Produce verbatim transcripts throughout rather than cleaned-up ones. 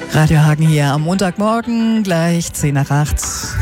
Radio Hagen hier am Montagmorgen, gleich zehn nach acht.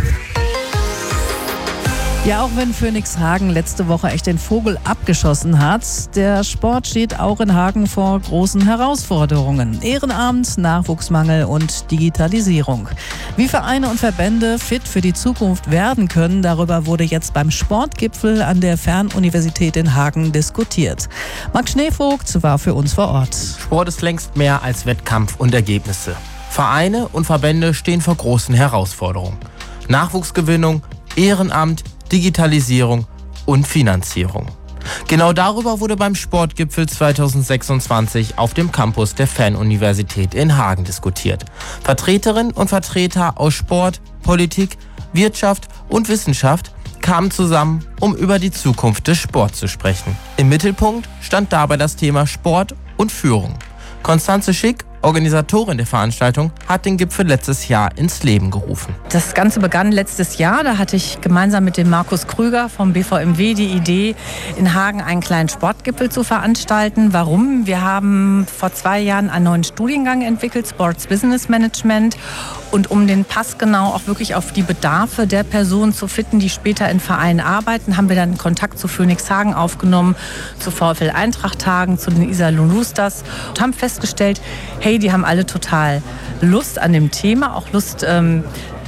Ja, auch wenn Phoenix Hagen letzte Woche echt den Vogel abgeschossen hat, der Sport steht auch in Hagen vor großen Herausforderungen. Ehrenamt, Nachwuchsmangel und Digitalisierung. Wie Vereine und Verbände fit für die Zukunft werden können, darüber wurde jetzt beim Sportgipfel an der Fernuniversität in Hagen diskutiert. Max Schneevogt war für uns vor Ort. Sport ist längst mehr als Wettkampf und Ergebnisse. Vereine und Verbände stehen vor großen Herausforderungen. Nachwuchsgewinnung, Ehrenamt, Digitalisierung und Finanzierung. Genau darüber wurde beim Sportgipfel zweitausendsechsundzwanzig auf dem Campus der Fernuniversität in Hagen diskutiert. Vertreterinnen und Vertreter aus Sport, Politik, Wirtschaft und Wissenschaft kamen zusammen, um über die Zukunft des Sports zu sprechen. Im Mittelpunkt stand dabei das Thema Sport und Führung. Konstanze Schick, Organisatorin der Veranstaltung, hat den Gipfel letztes Jahr ins Leben gerufen. Das Ganze begann letztes Jahr. Da hatte ich gemeinsam mit dem Markus Krüger vom B V M W die Idee, in Hagen einen kleinen Sportgipfel zu veranstalten. Warum? Wir haben vor zwei Jahren einen neuen Studiengang entwickelt, Sports Business Management. Und um den passgenau auch wirklich auf die Bedarfe der Personen zu fitten, die später in Vereinen arbeiten, haben wir dann Kontakt zu Phoenix Hagen aufgenommen, zu VfL Eintracht Hagen, zu den Iserlohn Roosters und haben festgestellt, hey, die haben alle total Lust an dem Thema, auch Lust ähm,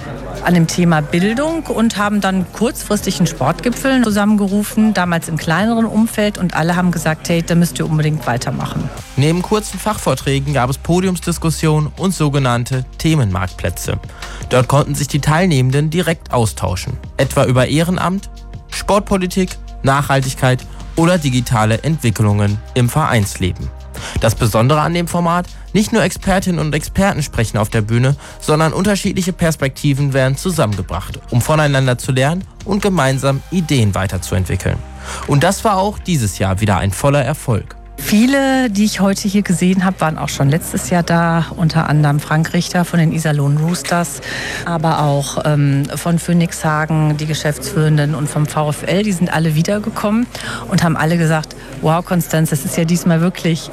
an dem Thema Bildung und haben dann kurzfristig einen Sportgipfel zusammengerufen, damals im kleineren Umfeld, und alle haben gesagt, hey, da müsst ihr unbedingt weitermachen. Neben kurzen Fachvorträgen gab es Podiumsdiskussionen und sogenannte Themenmarktplätze. Dort konnten sich die Teilnehmenden direkt austauschen, etwa über Ehrenamt, Sportpolitik, Nachhaltigkeit oder digitale Entwicklungen im Vereinsleben. Das Besondere an dem Format: nicht nur Expertinnen und Experten sprechen auf der Bühne, sondern unterschiedliche Perspektiven werden zusammengebracht, um voneinander zu lernen und gemeinsam Ideen weiterzuentwickeln. Und das war auch dieses Jahr wieder ein voller Erfolg. Viele, die ich heute hier gesehen habe, waren auch schon letztes Jahr da, unter anderem Frank Richter von den Iserlohn Roosters, aber auch ähm, von Phoenix Hagen, die Geschäftsführenden, und vom VfL, die sind alle wiedergekommen und haben alle gesagt, wow, Konstanz, das ist ja diesmal wirklich